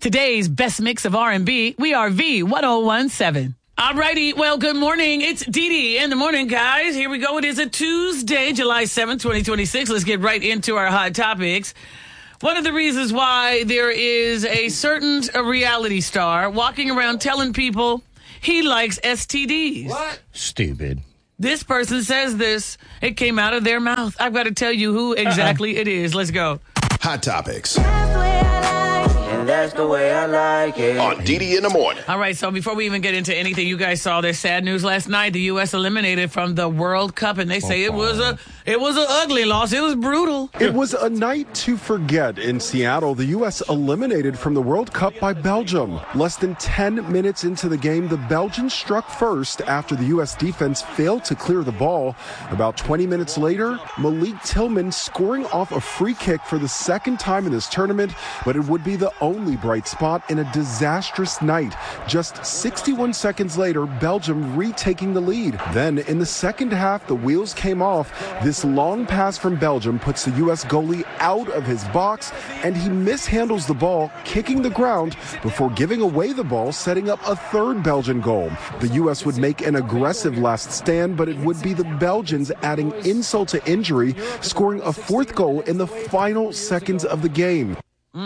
Today's best mix of R&B, we are V1017. All righty. Well, good morning. It's Dee Dee in the morning, guys. Here we go. It is a Tuesday, July 7th, 2026. Let's get right into our hot topics. One of the reasons why there is a certain reality star walking around telling people he likes STDs. What? Stupid. This person says this. It came out of their mouth. I've got to tell you who exactly it is. Let's go. Hot Topics And that's the way I like it. on Dee in the morning. All right, so before we even get into anything, you guys saw there's sad news last night. The U.S. eliminated from the World Cup, and they say it was an ugly loss. It was brutal. It was a night to forget in Seattle. The U.S. eliminated from the World Cup by Belgium. Less than 10 minutes into the game, the Belgians struck first after the U.S. defense failed to clear the ball. About 20 minutes later, Malik Tillman scoring off a free kick for the second time in this tournament, but it would be the only bright spot in a disastrous night. Just 61 seconds later, Belgium retaking the lead. Then in the second half, the wheels came off. This long pass from Belgium puts the U.S. goalie out of his box, and he mishandles the ball, kicking the ground before giving away the ball, setting up a third Belgian goal. The U.S. would make an aggressive last stand, but it would be the Belgians adding insult to injury, scoring a fourth goal in the final seconds of the game.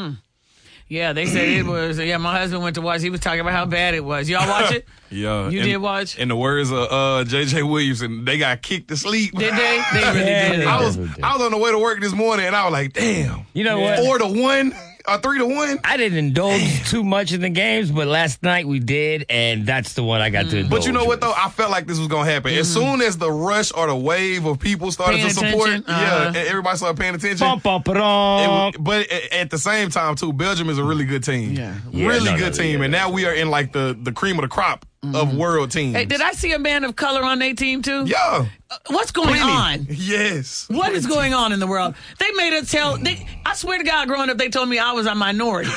Yeah, they said it was. Yeah, my husband went to watch. He was talking about how bad it was. Y'all watch it? Yeah. You did watch? In the words of J.J. Williamson, they got kicked to sleep. Did they? They really did. I was on the way to work this morning, and I was like, damn. You know what? 4-1 or 3-1. I didn't indulge too much in the games, but last night we did, and that's the one I got to indulge. But you know what, with. though? I felt like this was going to happen. As soon as the rush or the wave of people started Paying to support, attention, and everybody started paying attention. Bum, bum, ba-dum. But at the same time, too, Belgium is a really good team. Yeah. Really good team. And now we are in like the cream of the crop of world teams. Hey, did I see a man of color on their team, too? Yeah. What's going Plenty. on? Yes. What is going on in the world? They made us I swear to God, growing up, they told me I was a minority.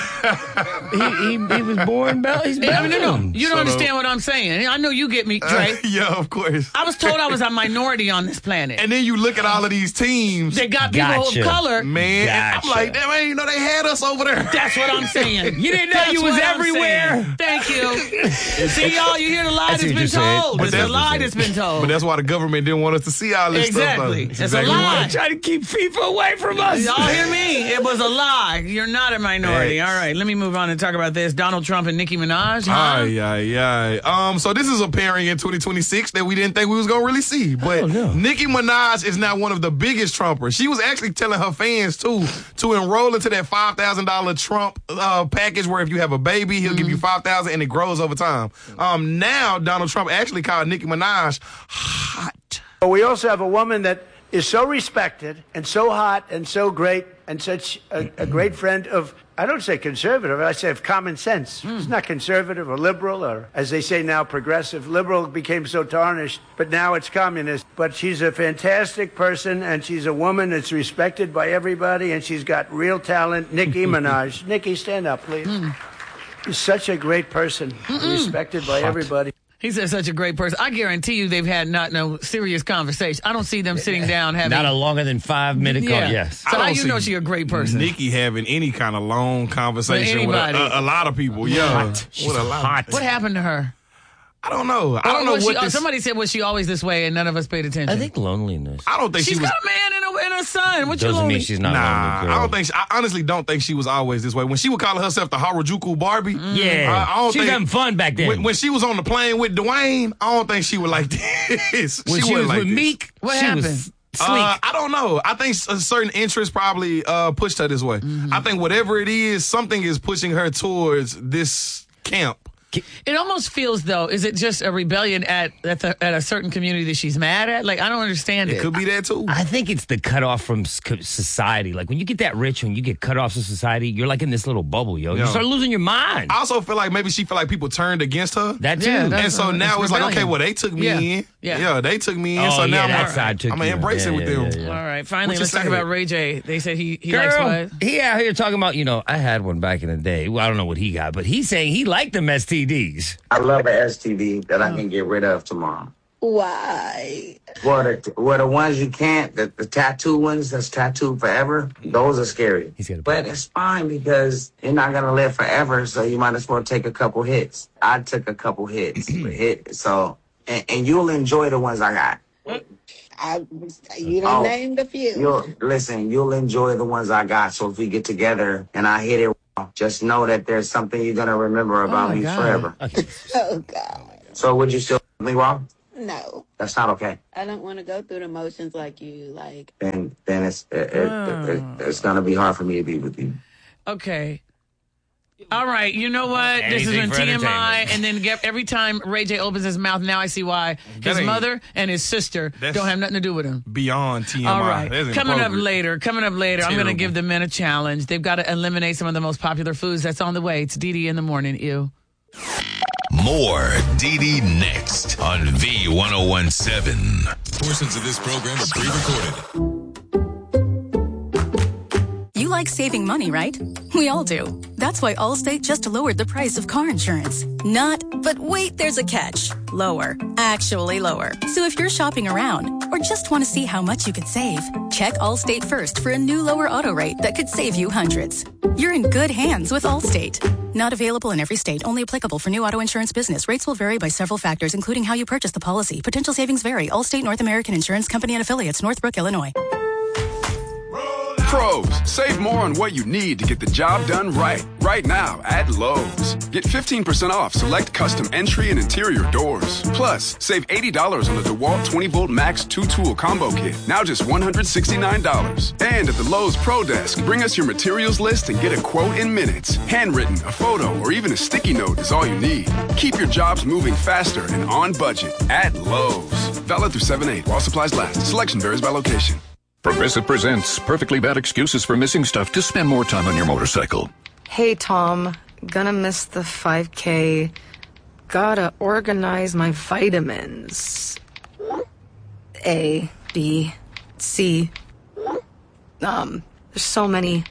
He was born He's I mean, no. Belgian. You don't understand what I'm saying. I know you get me, Trey. Yeah, of course. I was told I was a minority on this planet. And then you look at all of these teams. They got people Gotcha. of color. Man, and Gotcha. I'm like, damn, I didn't know they had us over there. That's what I'm saying. You didn't know That's you was what I'm everywhere. saying. Thank you. See, y'all, you hear the lie I that's see what been you're saying. told. But It's a that's lie what that's you're been told. But that's why the government didn't want us to see all this Exactly. stuff. It's a lie. Trying to keep FIFA away from us. Y'all hear me? It was a lie. You're not a minority. Facts. All right, let me move on and talk about this. Donald Trump and Nicki Minaj. Huh? Aye, aye, aye. So this is a pairing in 2026 that we didn't think we was going to really see. But Nicki Minaj is now one of the biggest Trumpers. She was actually telling her fans, too, to enroll into that $5,000 Trump package where if you have a baby, he'll give you $5,000 and it grows over time. Now Donald Trump actually called Nicki Minaj hot. But we also have a woman that is so respected and so hot and so great and such a great friend of, I don't say conservative, I say of common sense. She's not conservative or liberal or, as they say now, progressive. Liberal became so tarnished, but now it's communist. But she's a fantastic person, and she's a woman that's respected by everybody, and she's got real talent. Nicki Minaj. Nicki, stand up, please. She's such a great person, respected by everybody. He said such a great person. I guarantee you they've had no serious conversation. I don't see them sitting down having... Not a longer than 5 minute call, yes. So how you know she's a great person? Nicki having any kind of long conversation with anybody. a lot of people. Yeah. She's With a lot. hot. What happened to her? I don't know. I don't know what this... Somebody said, was she always this way and none of us paid attention? I think loneliness. I don't think She's she was... got a man and a son. What you Doesn't lonely? mean she's not Nah, lonely, girl. I honestly don't think she was always this way. When she would call herself the Harajuku Barbie, Yeah. I don't She was think having fun back then. When she was on the plane with Dwayne, I don't think she was like this. When she wasn't was like with this. Meek, What she happened? was sleek. I don't know. I think a certain interest probably pushed her this way. I think whatever it is, something is pushing her towards this camp. It almost feels, though, is it just a rebellion at a certain community that she's mad at? Like, I don't understand it. It could be that too. I think it's the cutoff from society. Like when you get that rich, when you get cut off from society, you're like in this little bubble, yo. You Yeah. start losing your mind. I also feel like maybe she feel like people turned against her. That too. Yeah, And so now it's like, rebellion. okay, well, they took me in. Yeah. They took me in. Oh, so now yeah, that I'm side took going to you in. embrace it with Yeah, them. yeah, yeah. All right, finally, What you let's talk say? about Ray J. They said he likes Girl, what? he out here talking about, I had one back in the day. Well, I don't know what he got, but he's saying he liked them STDs. I love an STD that I can get rid of tomorrow. Why? Well, the ones you can't, the tattoo ones that's tattooed forever, those are scary. But it's fine because you're not going to live forever, so you might as well take a couple hits. I took a couple hits. And you'll enjoy the ones I got. You done named a few. You'll enjoy the ones I got. So if we get together and I hit it, just know that there's something you're going to remember about me forever. Okay. Oh, God. So would you still me wrong? No. That's not okay. I don't want to go through the motions like you, like. Then it's going to be hard for me to be with you. Okay. All right, you know what? This has been TMI, and then every time Ray J opens his mouth, now I see why his mother and his sister don't have nothing to do with him. Beyond TMI. All right, coming up later, I'm going to give the men a challenge. They've got to eliminate some of the most popular foods. That's on the way. It's DD in the morning. Ew. More DD next on V1017. Portions of this program are pre-recorded. You like saving money, right? We all do. That's why Allstate just lowered the price of car insurance. Not, but wait, there's a catch. Lower. Actually lower. So if you're shopping around or just want to see how much you could save, check Allstate first for a new lower auto rate that could save you hundreds. You're in good hands with Allstate. Not available in every state. Only applicable for new auto insurance business. Rates will vary by several factors, including how you purchase the policy. Potential savings vary. Allstate North American Insurance Company and Affiliates, Northbrook, Illinois. Pros, save more on what you need to get the job done right. Right now at Lowe's. Get 15% off select custom entry and interior doors. Plus, save $80 on the DeWalt 20-volt Max 2-tool combo kit. Now just $169. And at the Lowe's Pro Desk, bring us your materials list and get a quote in minutes. Handwritten, a photo, or even a sticky note is all you need. Keep your jobs moving faster and on budget at Lowe's. Valid through 7/8 while supplies last. Selection varies by location. Progressive presents perfectly bad excuses for missing stuff to spend more time on your motorcycle. Hey, Tom. Gonna miss the 5K. Gotta organize my vitamins. A, B, C. There's so many.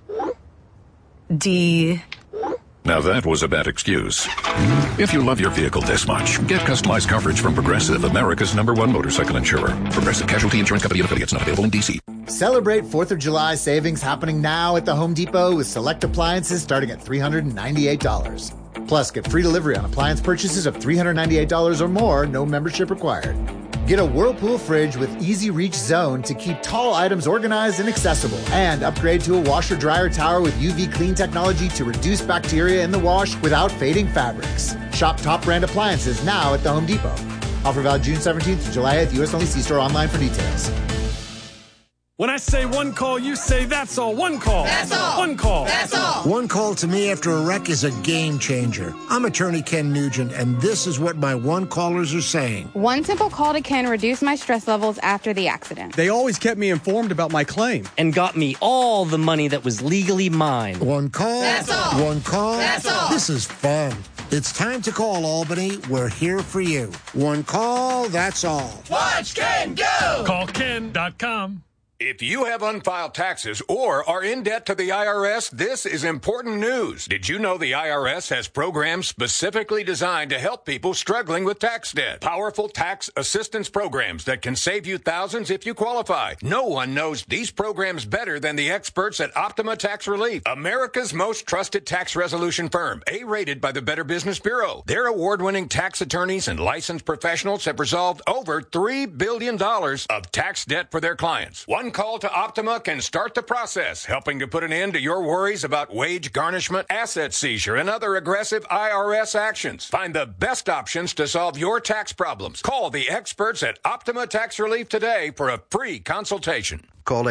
D. Now that was a bad excuse. If you love your vehicle this much, get customized coverage from Progressive, America's #1 motorcycle insurer. Progressive Casualty Insurance Company and Affiliates, not available in D.C. Celebrate 4th of July savings happening now at the Home Depot with select appliances starting at $398. Plus, get free delivery on appliance purchases of $398 or more, no membership required. Get a Whirlpool fridge with Easy Reach Zone to keep tall items organized and accessible. And upgrade to a washer-dryer tower with UV clean technology to reduce bacteria in the wash without fading fabrics. Shop top brand appliances now at the Home Depot. Offer valid June 17th to July 8th. U.S. only. See store online for details. When I say one call, you say that's all. One call. That's all. One call. That's all. One call to me after a wreck is a game changer. I'm attorney Ken Nugent, and this is what my one callers are saying. One simple call to Ken reduced my stress levels after the accident. They always kept me informed about my claim. And got me all the money that was legally mine. One call. That's all. One call. That's all. This is fun. It's time to call Albany. We're here for you. One call, that's all. Watch Ken go! CallKen.com. If you have unfiled taxes or are in debt to the IRS, this is important news. Did you know the IRS has programs specifically designed to help people struggling with tax debt? Powerful tax assistance programs that can save you thousands if you qualify. No one knows these programs better than the experts at Optima Tax Relief, America's most trusted tax resolution firm, A-rated by the Better Business Bureau. Their award-winning tax attorneys and licensed professionals have resolved over $3 billion of tax debt for their clients. One call to Optima can start the process, helping to put an end to your worries about wage garnishment, asset seizure, and other aggressive IRS actions. Find the best options to solve your tax problems. Call the experts at Optima Tax Relief today for a free consultation. Call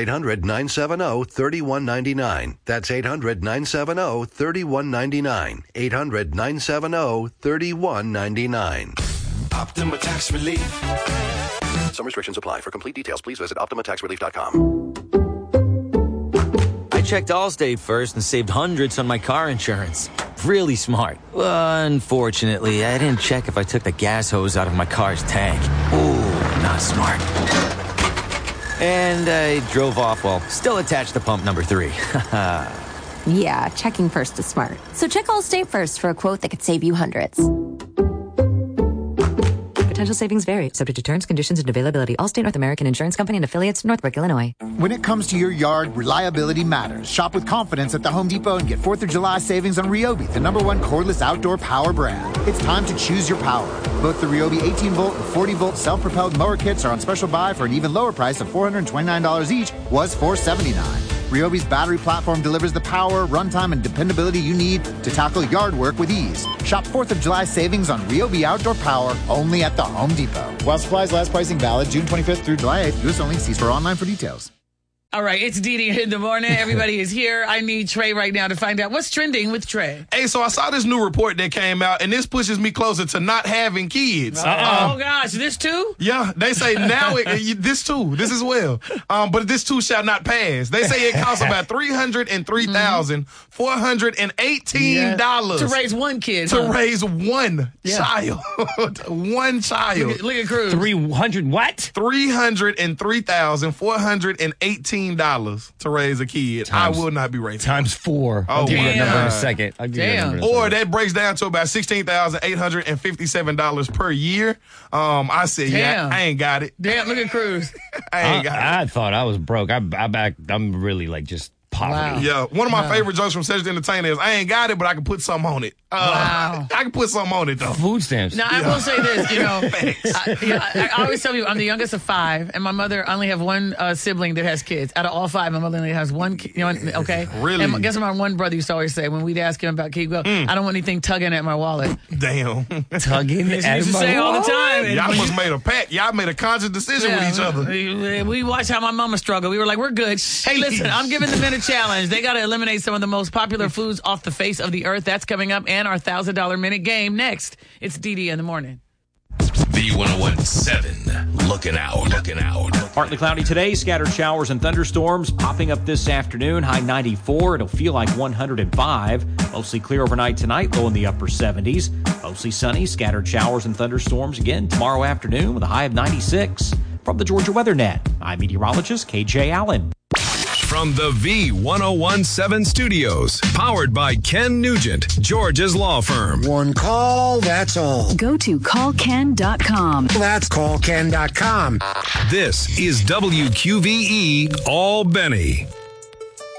800-970-3199. That's 800-970-3199. 800-970-3199. Optima Tax Relief. Some restrictions apply. For complete details, please visit OptimaTaxRelief.com. I checked Allstate first and saved hundreds on my car insurance. Really smart. Unfortunately, I didn't check if I took the gas hose out of my car's tank. Ooh, not smart. And I drove off while still attached to pump number 3. Yeah, checking first is smart. So check Allstate first for a quote that could save you hundreds. potential savings vary, subject to terms, conditions, and availability. Allstate North American Insurance Company and affiliates, Northbrook, Illinois. When it comes to your yard, reliability matters. Shop with confidence at the Home Depot and get 4th of July savings on Ryobi, the #1 cordless outdoor power brand. It's time to choose your power. Both the Ryobi 18-volt and 40-volt self-propelled mower kits are on special buy for an even lower price of $429 each, was $479. Ryobi's battery platform delivers the power, runtime, and dependability you need to tackle yard work with ease. Shop 4th of July savings on Ryobi outdoor power only at the Home Depot. While supplies last, pricing valid June 25th through July 8th. U.S. only. See store online for details. All right, it's Dee Dee in the morning. Everybody is here. I need Trey right now to find out what's trending with Trey. Hey, so I saw this new report that came out, and this pushes me closer to not having kids. Oh, gosh, this too? Yeah, they say now this too, this as well. But this too shall not pass. They say it costs about $303,418 to raise one kid. To raise one child. One child. Look at Cruz. 300 what? $303,418 to raise a kid. I will not be raising. Times 4. I'll give you that number in a second. Or that breaks down to about $16,857 per year. I said, I ain't got it. Damn, look at Cruz. I ain't got it. I thought I was broke. I'm really like just poverty. Wow. Yeah, one of my favorite jokes from Cedric the Entertainer is, I ain't got it, but I can put something on it. I can put something on it, though. Food stamps. Now, I will say this, I always tell you, I'm the youngest of 5, and my mother only have one sibling that has kids. Out of all 5, my mother only has one kid, okay? Really? And guess what my one brother used to always say when we'd ask him about kids, I don't want anything tugging at my wallet. Damn. Tugging at my wallet? He used to say all the time. Y'all must made a pact. Y'all made a conscious decision with each other. We watched how my mama struggled. We were like, we're good. Hey, listen, I'm giving the men a challenge. They got to eliminate some of the most popular foods off the face of the earth. That's coming up, and our $1,000 minute game next. It's Dee Dee in the morning. V1017, looking out. Partly cloudy today, scattered showers and thunderstorms popping up this afternoon. High 94, it'll feel like 105. Mostly clear overnight tonight, low in the upper 70s. Mostly sunny, scattered showers and thunderstorms again tomorrow afternoon with a high of 96. From the Georgia Weather Net, I'm meteorologist KJ Allen. From the V1017 studios, powered by Ken Nugent, Georgia's law firm. One call, that's all. Go to callken.com. That's callken.com. This is WQVE Albany.